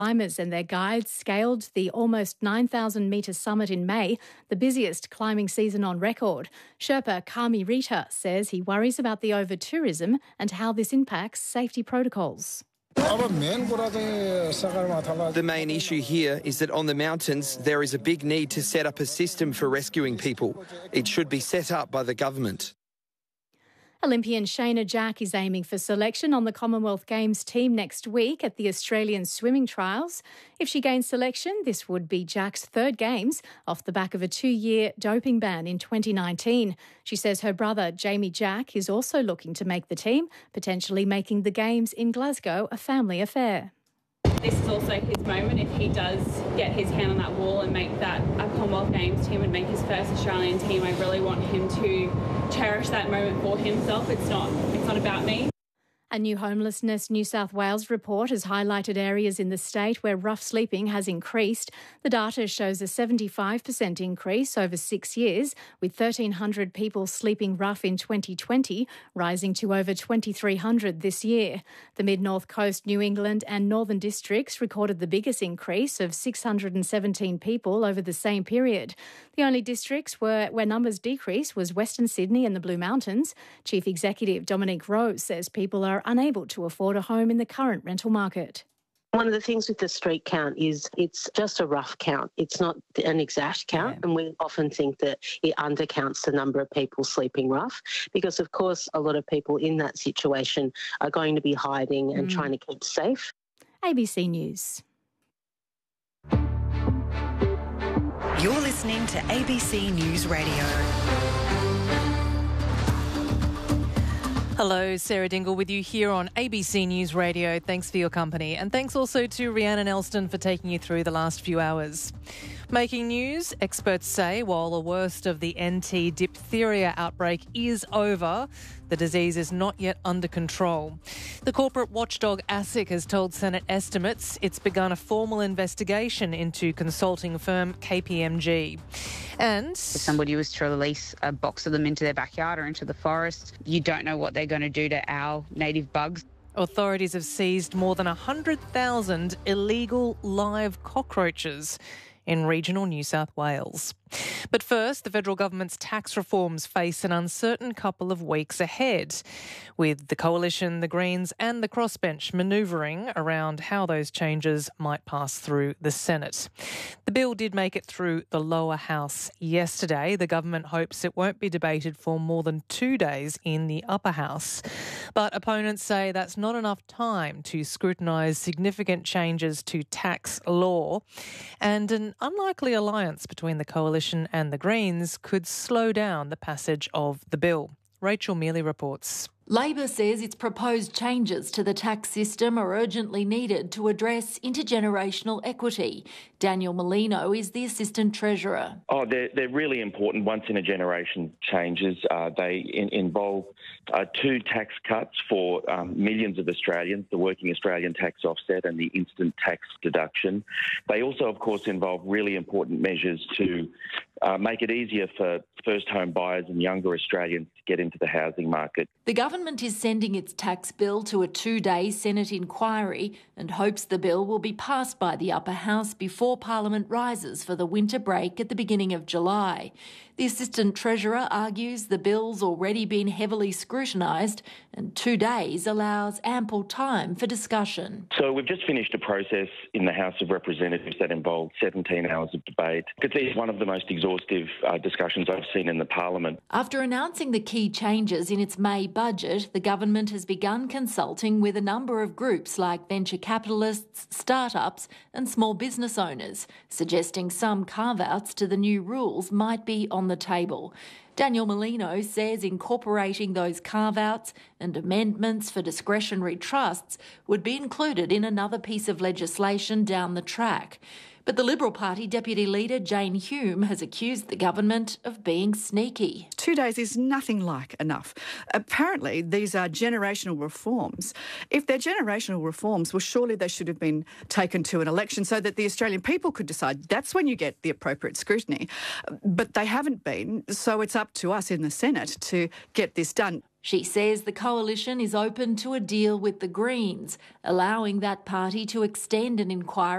Climbers and their guides scaled the almost 9,000-metre summit in May, the busiest climbing season on record. Sherpa Kami Rita says he worries about the over-tourism and how this impacts safety protocols. The main issue here is that on the mountains there is a big need to set up a system for rescuing people. It should be set up by the government. Olympian Shayna Jack is aiming for selection on the Commonwealth Games team next week at the Australian swimming trials. If she gains selection, this would be Jack's third Games off the back of a 2-year doping ban in 2019. She says her brother, Jamie Jack, is also looking to make the team, potentially making the Games in Glasgow a family affair. This is also his moment. If he does get his hand on that wall and make that a Commonwealth Games team and make his first Australian team, I really want him to cherish that moment for himself. It's not about me. A new Homelessness New South Wales report has highlighted areas in the state where rough sleeping has increased. The data shows a 75% increase over 6 years, with 1,300 people sleeping rough in 2020, rising to over 2,300 this year. The Mid-North Coast, New England and Northern Districts recorded the biggest increase of 617 people over the same period. The only districts where numbers decreased was Western Sydney and the Blue Mountains. Chief Executive Dominic Rose says people are unable to afford a home in the current rental market. One of the things with the street count is it's just a rough count. It's not an exact count, and we often think that it undercounts the number of people sleeping rough because, of course, a lot of people in that situation are going to be hiding and trying to keep safe. ABC News. You're listening to ABC News Radio. Hello, Sarah Dingle with you here on ABC News Radio. Thanks for your company. And thanks also to Rhiannon Elston for taking you through the last few hours. Making news, experts say while the worst of the NT diphtheria outbreak is over, the disease is not yet under control. The corporate watchdog ASIC has told Senate Estimates it's begun a formal investigation into consulting firm KPMG. And if somebody was to release a box of them into their backyard or into the forest, you don't know what they're going to do to our native bugs. Authorities have seized more than 100,000 illegal live cockroaches in regional New South Wales. But first, the federal government's tax reforms face an uncertain couple of weeks ahead, with the Coalition, the Greens and the Crossbench manoeuvring around how those changes might pass through the Senate. The bill did make it through the lower house yesterday. The government hopes it won't be debated for more than 2 days in the upper house. But opponents say that's not enough time to scrutinise significant changes to tax law, and an unlikely alliance between the Coalition and the Greens could slow down the passage of the bill. Rachel Mealy reports. Labor says its proposed changes to the tax system are urgently needed to address intergenerational equity. Daniel Molino is the Assistant Treasurer. They're really important once-in-a-generation changes. They involve 2 tax cuts for millions of Australians, the Working Australian Tax Offset and the Instant Tax Deduction. They also, of course, involve really important measures to make it easier for first-home buyers and younger Australians to get into the housing market. The government is sending its tax bill to a 2-day Senate inquiry and hopes the bill will be passed by the upper house before Parliament rises for the winter break at the beginning of July. The Assistant Treasurer argues the bill's already been heavily scrutinised and 2 days allows ample time for discussion. So we've just finished a process in the House of Representatives that involved 17 hours of debate. It's one of the most exhaustive discussions I've seen in the Parliament. After announcing the key changes in its May budget, the government has begun consulting with a number of groups like venture capitalists, startups and small business owners, suggesting some carve-outs to the new rules might be on the table. Daniel Molino says incorporating those carve-outs and amendments for discretionary trusts would be included in another piece of legislation down the track. But the Liberal Party Deputy Leader Jane Hume has accused the government of being sneaky. 2 days is nothing like enough. Apparently, these are generational reforms. If they're generational reforms, well, surely they should have been taken to an election so that the Australian people could decide. That's when you get the appropriate scrutiny. But they haven't been, so it's up to us in the Senate to get this done. She says the coalition is open to a deal with the Greens, allowing that party to extend an inquiry